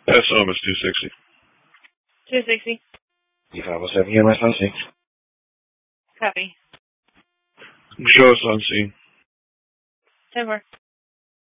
SM is 260. 260. D507, EMS on scene. Copy. Show us on scene. 10-4.